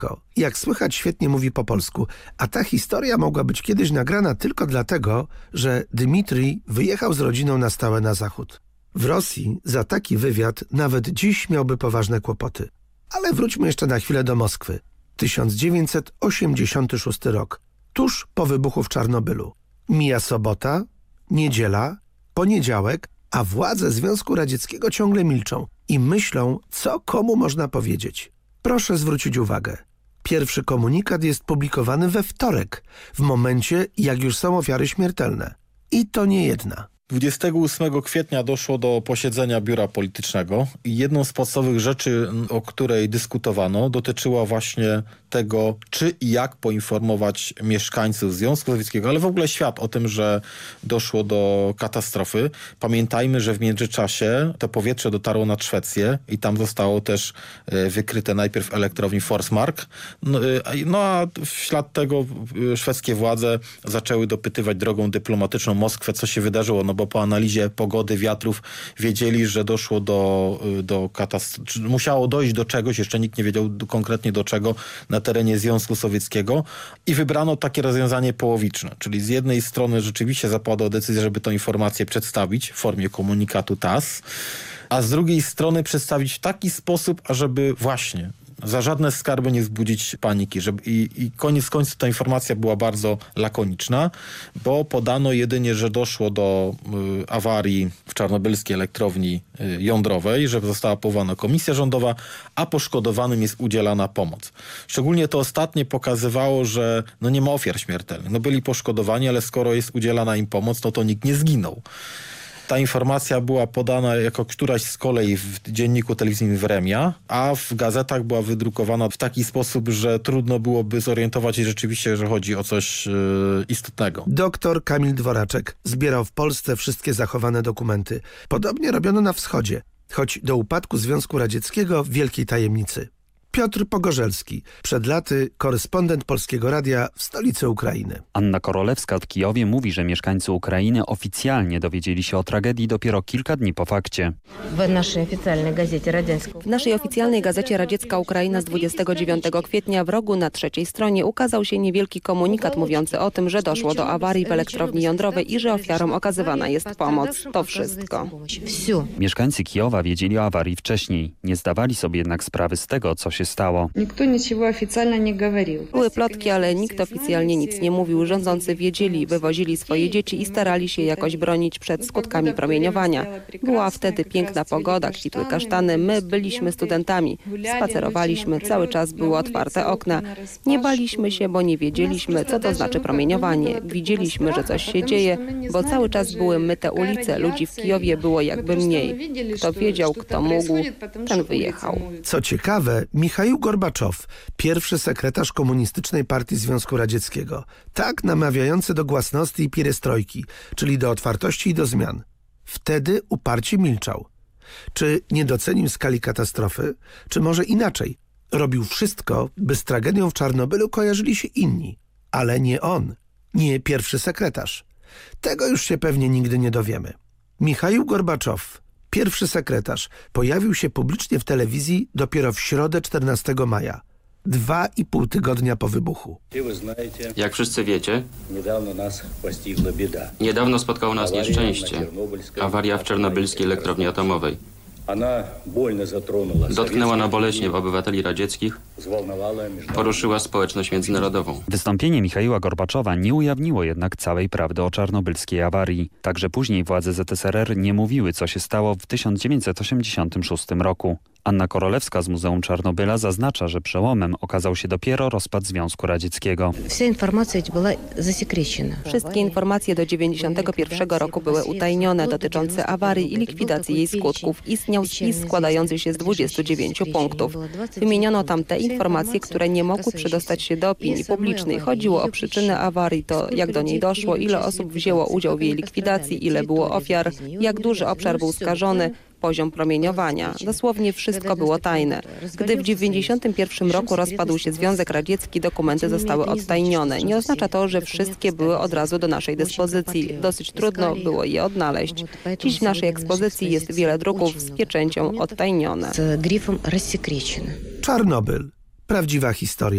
Jak słychać, świetnie mówi po polsku, a ta historia mogła być kiedyś nagrana tylko dlatego, że Dmitrij wyjechał z rodziną na stałe na zachód. W Rosji za taki wywiad nawet dziś miałby poważne kłopoty. Ale wróćmy jeszcze na chwilę do Moskwy. 1986 rok, tuż po wybuchu w Czarnobylu. Mija sobota, niedziela, poniedziałek, a władze Związku Radzieckiego ciągle milczą i myślą, co komu można powiedzieć. Proszę zwrócić uwagę. Pierwszy komunikat jest publikowany we wtorek, w momencie, jak już są ofiary śmiertelne. I to nie jedna. 28 kwietnia doszło do posiedzenia biura politycznego i jedną z podstawowych rzeczy, o której dyskutowano, dotyczyła właśnie tego, czy i jak poinformować mieszkańców Związku Sowieckiego, ale w ogóle świat o tym, że doszło do katastrofy. Pamiętajmy, że w międzyczasie to powietrze dotarło nad Szwecję i tam zostało też wykryte najpierw elektrowni Forsmark. No a w ślad tego szwedzkie władze zaczęły dopytywać drogą dyplomatyczną Moskwę, co się wydarzyło, no bo po analizie pogody, wiatrów wiedzieli, że doszło do katastrofy. Musiało dojść do czegoś, jeszcze nikt nie wiedział konkretnie do czego, na terenie Związku Sowieckiego i wybrano takie rozwiązanie połowiczne, czyli z jednej strony rzeczywiście zapadła decyzja, żeby tę informację przedstawić w formie komunikatu TASS, a z drugiej strony przedstawić w taki sposób, ażeby właśnie za żadne skarby nie wzbudzić paniki. I koniec końców ta informacja była bardzo lakoniczna, bo podano jedynie, że doszło do awarii w czarnobylskiej elektrowni jądrowej, że została powołana komisja rządowa, a poszkodowanym jest udzielana pomoc. Szczególnie to ostatnie pokazywało, że nie ma ofiar śmiertelnych. Byli poszkodowani, ale skoro jest udzielana im pomoc, to nikt nie zginął. Ta informacja była podana jako któraś z kolei w dzienniku telewizyjnym Wremia, a w gazetach była wydrukowana w taki sposób, że trudno byłoby zorientować się rzeczywiście, że chodzi o coś istotnego. Doktor Kamil Dworaczek zbierał w Polsce wszystkie zachowane dokumenty. Podobnie robiono na wschodzie, choć do upadku Związku Radzieckiego w wielkiej tajemnicy. Piotr Pogorzelski, przed laty korespondent Polskiego Radia w stolicy Ukrainy. Anna Korolewska w Kijowie mówi, że mieszkańcy Ukrainy oficjalnie dowiedzieli się o tragedii dopiero kilka dni po fakcie. W naszej oficjalnej gazecie Radziecka Ukraina z 29 kwietnia w rogu na 3. stronie ukazał się niewielki komunikat mówiący o tym, że doszło do awarii w elektrowni jądrowej i że ofiarom okazywana jest pomoc. To wszystko. Mieszkańcy Kijowa wiedzieli o awarii wcześniej. Nie zdawali sobie jednak sprawy z tego, co się stało. Były plotki, ale nikt oficjalnie nic nie mówił. Rządzący wiedzieli, wywozili swoje dzieci i starali się jakoś bronić przed skutkami promieniowania. Była wtedy piękna pogoda, kwitły kasztany. My byliśmy studentami. Spacerowaliśmy, cały czas były otwarte okna. Nie baliśmy się, bo nie wiedzieliśmy, co to znaczy promieniowanie. Widzieliśmy, że coś się dzieje, bo cały czas były myte ulice. Ludzi w Kijowie było jakby mniej. Kto wiedział, kto mógł, ten wyjechał. Co ciekawe, Michaił Gorbaczow, pierwszy sekretarz Komunistycznej Partii Związku Radzieckiego, tak namawiający do głasności i pierestrojki, czyli do otwartości i do zmian. Wtedy uparcie milczał. Czy nie docenił skali katastrofy, czy może inaczej? Robił wszystko, by z tragedią w Czarnobylu kojarzyli się inni, ale nie on, nie pierwszy sekretarz. Tego już się pewnie nigdy nie dowiemy. Michaił Gorbaczow, pierwszy sekretarz, pojawił się publicznie w telewizji dopiero w środę 14 maja, 2,5 tygodnia po wybuchu. Jak wszyscy wiecie, niedawno spotkało nas nieszczęście. Awaria w czarnobylskiej elektrowni atomowej. Dotknęła na boleśnie obywateli radzieckich, poruszyła społeczność międzynarodową. Wystąpienie Michaiła Gorbaczowa nie ujawniło jednak całej prawdy o czarnobylskiej awarii. Także później władze ZSRR nie mówiły, co się stało w 1986 roku. Anna Korolewska z Muzeum Czarnobyla zaznacza, że przełomem okazał się dopiero rozpad Związku Radzieckiego. Wszystkie informacje do 1991 roku były utajnione dotyczące awarii i likwidacji jej skutków. Istniał spis składający się z 29 punktów. Wymieniono tam te informacje, które nie mogły przedostać się do opinii publicznej. Chodziło o przyczyny awarii, to jak do niej doszło, ile osób wzięło udział w jej likwidacji, ile było ofiar, jak duży obszar był skażony, poziom promieniowania. Dosłownie wszystko było tajne. Gdy w 1991 roku rozpadł się Związek Radziecki, dokumenty zostały odtajnione. Nie oznacza to, że wszystkie były od razu do naszej dyspozycji. Dosyć trudno było je odnaleźć. Dziś w naszej ekspozycji jest wiele druków z pieczęcią odtajnione. Czarnobyl. Prawdziwa historia.